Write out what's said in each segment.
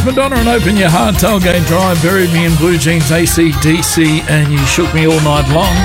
Madonna and Open Your Heart, Tailgate Drive, Buried Me in Blue Jeans, AC/DC, and You Shook Me All Night Long.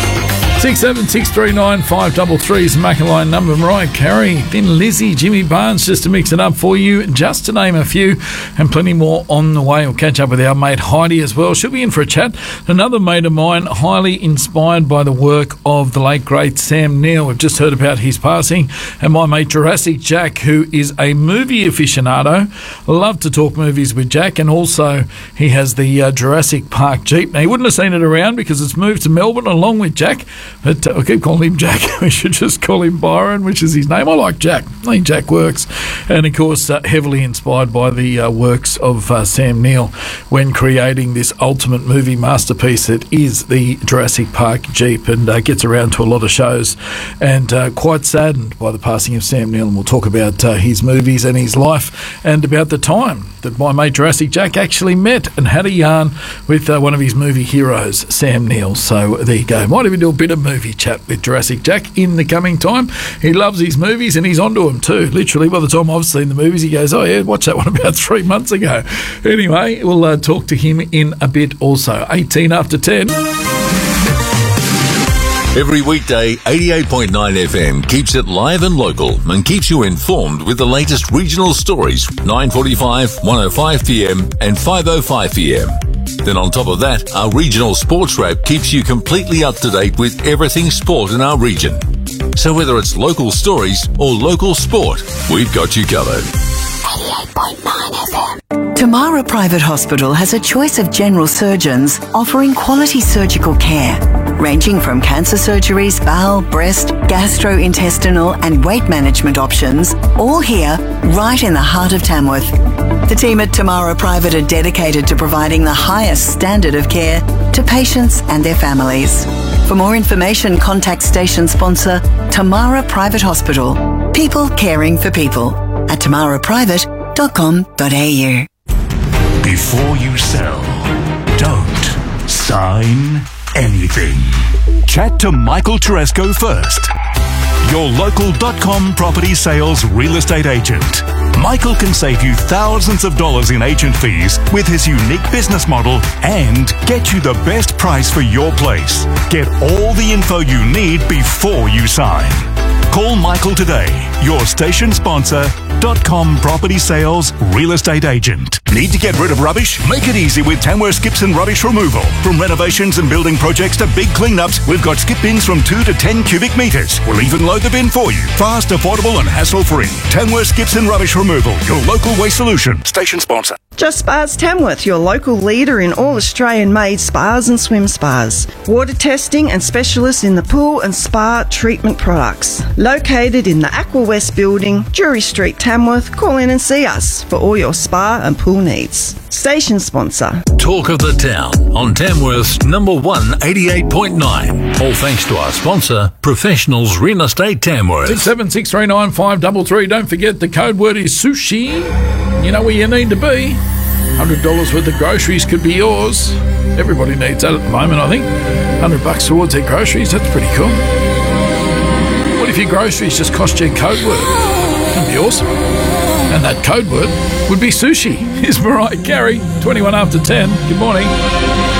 67639 is the Maccaline number. Mariah Carey, Thin Lizzy, Jimmy Barnes, just to mix it up for you, just to name a few, and plenty more on the way. We'll catch up with our mate Heidi as well. She'll be in for a chat. Another mate of mine, highly inspired by the work of the late great Sam Neill. We've just heard about his passing. And my mate Jurassic Jack, who is a movie aficionado. Love to talk movies with Jack, and also he has the Jurassic Park Jeep. Now, he wouldn't have seen it around because it's moved to Melbourne along with Jack. But I keep calling him Jack. We should just call him Byron, which is his name. I like Jack. I think Jack works. And, of course, heavily inspired by the works of Sam Neill when creating this ultimate movie masterpiece that is the Jurassic Park Jeep, and gets around to a lot of shows, and quite saddened by the passing of Sam Neill. And we'll talk about his movies and his life, and about the time that my mate Jurassic Jack actually met and had a yarn with one of his movie heroes, Sam Neill. So there you go. Might even do a bit of movie chat with Jurassic Jack in the coming time. He loves his movies, and he's onto them too. Literally, by the time I've seen the movies, he goes, "Oh yeah, watch that one about 3 months ago." Anyway, we'll talk to him in a bit also. 18 after 10. Every weekday, 88.9 FM keeps it live and local and keeps you informed with the latest regional stories, 9:45, 1:05 PM and 5:05 PM. Then on top of that, our regional sports wrap keeps you completely up to date with everything sport in our region. So whether it's local stories or local sport, we've got you covered. 88.9 FM. Tamara Private Hospital has a choice of general surgeons offering quality surgical care, ranging from cancer surgeries, bowel, breast, gastrointestinal and weight management options, all here right in the heart of Tamworth. The team at Tamara Private are dedicated to providing the highest standard of care to patients and their families. For more information, contact station sponsor Tamara Private Hospital. People caring for people at tamaraprivate.com.au. Before you sell, don't sign anything. Chat to Michael Teresco first. Your local .com property sales real estate agent. Michael can save you thousands of dollars in agent fees with his unique business model and get you the best price for your place. Get all the info you need before you sign. Call Michael today, your station sponsor, .com property sales real estate agent. Need to get rid of rubbish? Make it easy with Tamworth Skips and Rubbish Removal. From renovations and building projects to big cleanups, we've got skip bins from 2 to 10 cubic metres. We'll even load the bin for you. Fast, affordable and hassle-free. Tamworth Skips and Rubbish Removal, your local waste solution. Station sponsor. Just Spas Tamworth, your local leader in all Australian-made spas and swim spas. Water testing and specialists in the pool and spa treatment products. Located in the Aqua West building, Drury Street, Tamworth. Call in and see us for all your spa and pool needs. Station sponsor. Talk of the town on Tamworth's number 1 88.9. All thanks to our sponsor, Professionals Real Estate Tamworth. 67639 Don't forget the code word is sushi. You know where you need to be. $100 worth of groceries could be yours. Everybody needs that at the moment, I think. $100 towards their groceries. That's pretty cool. What if your groceries just cost you a code word? That'd be awesome. And that code word would be sushi. Here's Mariah Carey, 21 after 10. Good morning.